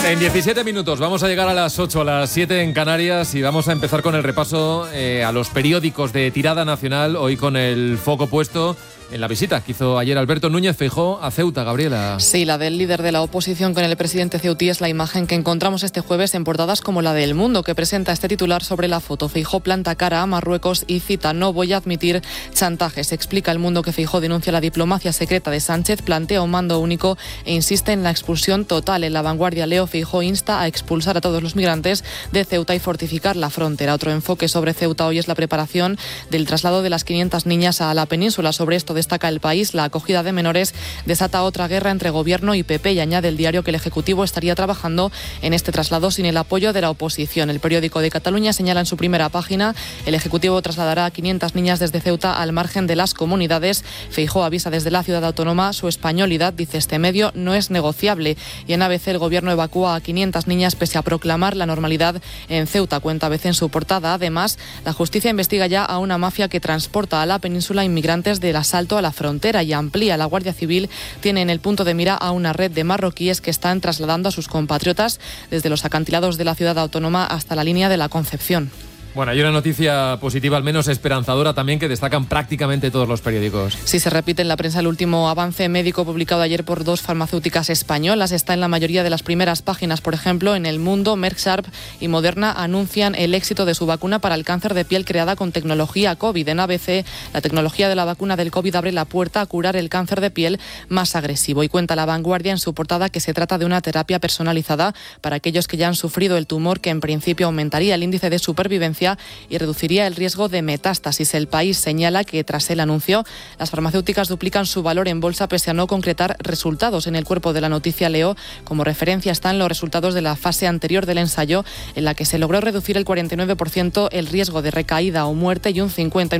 En 17 minutos vamos a llegar a las 8, a las 7 en Canarias y vamos a empezar con el repaso a los periódicos de tirada nacional, hoy con el foco puesto en la visita que hizo ayer Alberto Núñez Feijóo a Ceuta. Gabriela. Sí, la del líder de la oposición con el presidente ceutí es la imagen que encontramos este jueves en portadas como la del Mundo, que presenta este titular sobre la foto. Feijóo planta cara a Marruecos y cita: no voy a admitir chantajes. Explica El Mundo que Feijóo denuncia la diplomacia secreta de Sánchez, plantea un mando único e insiste en la expulsión total. En La Vanguardia leo: Feijóo insta a expulsar a todos los migrantes de Ceuta y fortificar la frontera. Otro enfoque sobre Ceuta hoy es la preparación del traslado de las 500 niñas a la península. Sobre esto destaca El País: la acogida de menores desata otra guerra entre Gobierno y PP, y añade el diario que el Ejecutivo estaría trabajando en este traslado sin el apoyo de la oposición. El Periódico de Cataluña señala en su primera página: el Ejecutivo trasladará a 500 niñas desde Ceuta al margen de las comunidades. Feijóo avisa desde la ciudad autónoma: su españolidad, dice este medio, no es negociable. Y en ABC: el Gobierno evacúa a 500 niñas pese a proclamar la normalidad en Ceuta, cuenta ABC en su portada. Además, la justicia investiga ya a una mafia que transporta a la península inmigrantes del asalto a la frontera y amplía. La Guardia Civil tiene en el punto de mira a una red de marroquíes que están trasladando a sus compatriotas desde los acantilados de la ciudad autónoma hasta la línea de la Concepción. Bueno, hay una noticia positiva, al menos esperanzadora también, que destacan prácticamente todos los periódicos. Sí, se repite en la prensa el último avance médico publicado ayer por dos farmacéuticas españolas. Está en la mayoría de las primeras páginas. Por ejemplo, en El Mundo, Merck Sharp y Moderna anuncian el éxito de su vacuna para el cáncer de piel creada con tecnología COVID. En ABC, la tecnología de la vacuna del COVID abre la puerta a curar el cáncer de piel más agresivo. Y cuenta La Vanguardia en su portada que se trata de una terapia personalizada para aquellos que ya han sufrido el tumor, que en principio aumentaría el índice de supervivencia y reduciría el riesgo de metástasis. El País señala que tras el anuncio, las farmacéuticas duplican su valor en bolsa pese a no concretar resultados. En el cuerpo de la noticia leo: como referencia están los resultados de la fase anterior del ensayo, en la que se logró reducir el 49% el riesgo de recaída o muerte y un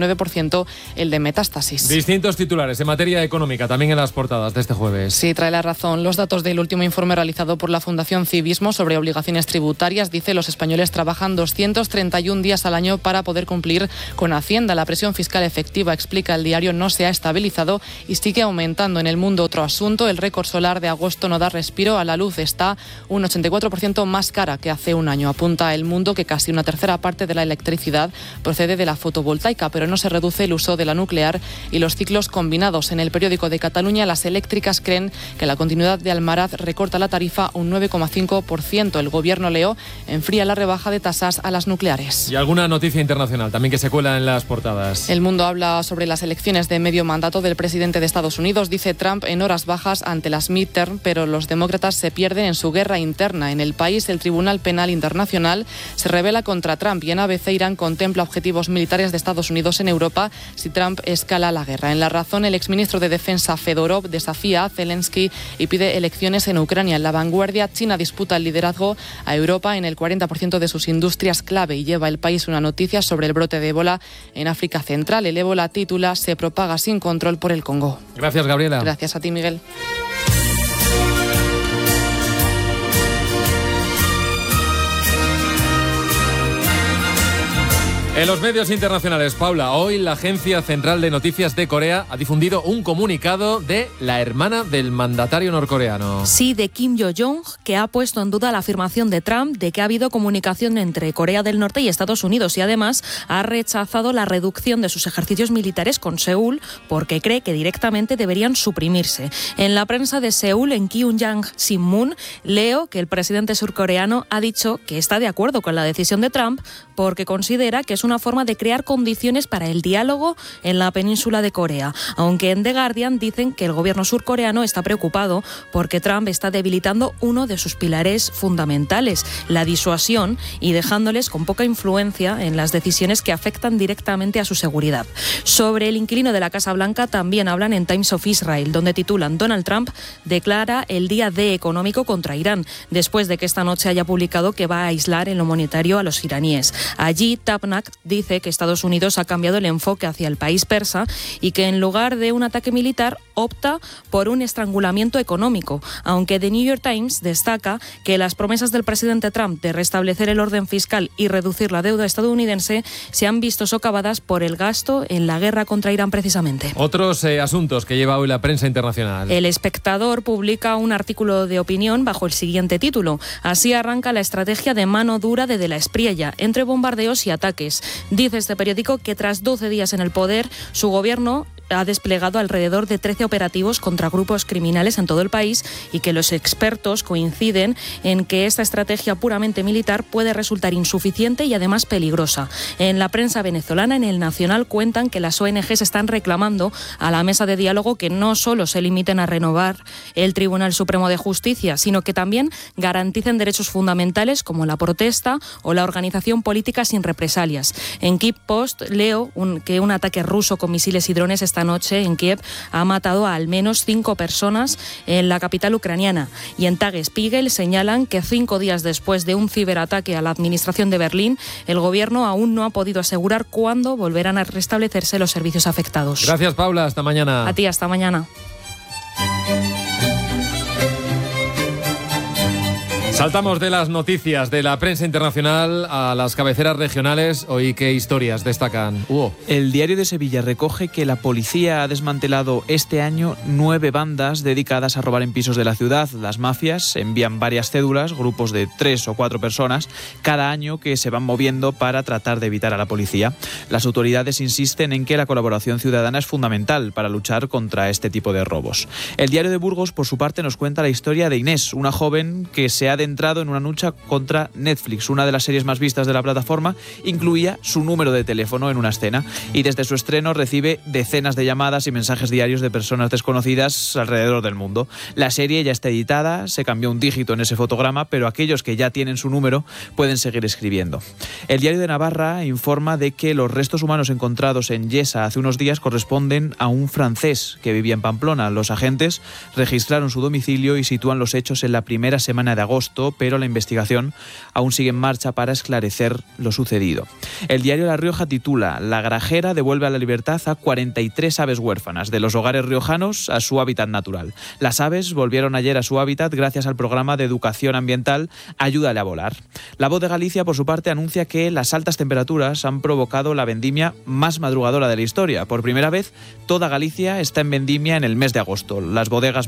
59% el de metástasis. Distintos titulares en materia económica también en las portadas de este jueves. Sí, trae La Razón los datos del último informe realizado por la Fundación Civismo sobre obligaciones tributarias. Dice: los españoles trabajan 231 días al año para poder cumplir con Hacienda. La presión fiscal efectiva, explica el diario, no se ha estabilizado y sigue aumentando. En El Mundo, otro asunto: el récord solar de agosto no da respiro a la luz. Está un 84% más cara que hace un año. Apunta El Mundo que casi una tercera parte de la electricidad procede de la fotovoltaica, pero no se reduce el uso de la nuclear y los ciclos combinados. En El Periódico de Cataluña, las eléctricas creen que la continuidad de Almaraz recorta la tarifa un 9,5%. El Gobierno, leo, enfría la rebaja de tasas a las nucleares. Y alguna noticia internacional también que se cuela en las portadas. El Mundo habla sobre las elecciones de medio mandato del presidente de Estados Unidos. Dice: Trump en horas bajas ante las midterm, pero los demócratas se pierden en su guerra interna. En El País, el Tribunal Penal Internacional se rebela contra Trump, y en ABC, Irán contempla objetivos militares de Estados Unidos en Europa si Trump escala la guerra. En La Razón, el exministro de Defensa Fedorov desafía a Zelensky y pide elecciones en Ucrania. En La Vanguardia, China disputa el liderazgo a Europa en el 40% de sus industrias clave, y lleva El País una noticia sobre el brote de ébola en África Central. El ébola titula: se propaga sin control por el Congo. Gracias, Gabriela. Gracias a ti, Miguel. En los medios internacionales, Paula, hoy la Agencia Central de Noticias de Corea ha difundido un comunicado de la hermana del mandatario norcoreano. Sí, de Kim Yo-jong, que ha puesto en duda la afirmación de Trump de que ha habido comunicación entre Corea del Norte y Estados Unidos, y además ha rechazado la reducción de sus ejercicios militares con Seúl porque cree que directamente deberían suprimirse. En la prensa de Seúl, en Kyungyang Sinmun, leo que el presidente surcoreano ha dicho que está de acuerdo con la decisión de Trump porque considera que es una forma de crear condiciones para el diálogo en la península de Corea. Aunque en The Guardian dicen que el gobierno surcoreano está preocupado porque Trump está debilitando uno de sus pilares fundamentales, la disuasión, y dejándoles con poca influencia en las decisiones que afectan directamente a su seguridad. Sobre el inquilino de la Casa Blanca también hablan en Times of Israel, donde titulan: Donald Trump declara el día D económico contra Irán, después de que esta noche haya publicado que va a aislar en lo monetario a los iraníes. Allí, Tapnak dice que Estados Unidos ha cambiado el enfoque hacia el país persa y que en lugar de un ataque militar opta por un estrangulamiento económico, aunque The New York Times destaca que las promesas del presidente Trump de restablecer el orden fiscal y reducir la deuda estadounidense se han visto socavadas por el gasto en la guerra contra Irán precisamente. Otros asuntos que lleva hoy la prensa internacional. El Espectador publica un artículo de opinión bajo el siguiente título: Así arranca la estrategia de mano dura de la Espriella, entre bombardeos y ataques. Dice este periódico que tras 12 días en el poder, su gobierno ha desplegado alrededor de 13 operativos contra grupos criminales en todo el país y que los expertos coinciden en que esta estrategia puramente militar puede resultar insuficiente y además peligrosa. En la prensa venezolana, en El Nacional, cuentan que las ONGs están reclamando a la mesa de diálogo que no solo se limiten a renovar el Tribunal Supremo de Justicia, sino que también garanticen derechos fundamentales como la protesta o la organización política sin represalias. En Kiev Post leo que un ataque ruso con misiles y drones esta noche en Kiev ha matado a al menos 5 personas en la capital ucraniana. Y en Tagesspiegel señalan que 5 días después de un ciberataque a la administración de Berlín, el gobierno aún no ha podido asegurar cuándo volverán a restablecerse los servicios afectados. Gracias, Paula. Hasta mañana. A ti, hasta mañana. Saltamos de las noticias de la prensa internacional a las cabeceras regionales. Hoy, ¿qué historias destacan? El Diario de Sevilla recoge que la policía ha desmantelado este año 9 bandas dedicadas a robar en pisos de la ciudad. Las mafias envían varias cédulas, grupos de 3 o 4 personas, cada año que se van moviendo para tratar de evitar a la policía. Las autoridades insisten en que la colaboración ciudadana es fundamental para luchar contra este tipo de robos. El Diario de Burgos, por su parte, nos cuenta la historia de Inés, una joven que se ha entrado en una lucha contra Netflix. Una de las series más vistas de la plataforma incluía su número de teléfono en una escena y desde su estreno recibe decenas de llamadas y mensajes diarios de personas desconocidas alrededor del mundo. La serie ya está editada, se cambió un dígito en ese fotograma, pero aquellos que ya tienen su número pueden seguir escribiendo. El Diario de Navarra informa de que los restos humanos encontrados en Yesa hace unos días corresponden a un francés que vivía en Pamplona. Los agentes registraron su domicilio y sitúan los hechos en la primera semana de agosto, pero la investigación aún sigue en marcha para esclarecer lo sucedido. El Diario La Rioja titula: La Grajera devuelve a la libertad a 43 aves huérfanas de los hogares riojanos a su hábitat natural. Las aves volvieron ayer a su hábitat gracias al programa de educación ambiental Ayúdale a volar. La Voz de Galicia, por su parte, anuncia que las altas temperaturas han provocado la vendimia más madrugadora de la historia. Por primera vez, toda Galicia está en vendimia en el mes de agosto. Las bodegas